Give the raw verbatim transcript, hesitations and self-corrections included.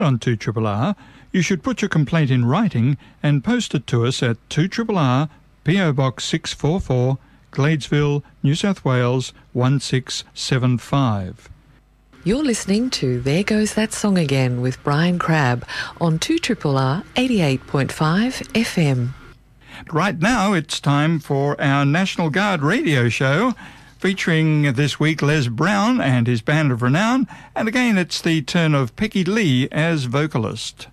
on two R R R, you should put your complaint in writing and post it to us at two R R R, P O Box six four four, Gladesville, New South Wales one six seven five. You're listening to There Goes That Song Again with Brian Crabb on two R R R eighty-eight point five F M. Right now it's time for our National Guard radio show, featuring this week Les Brown and his band of renown, and again it's the turn of Peggy Lee as vocalist.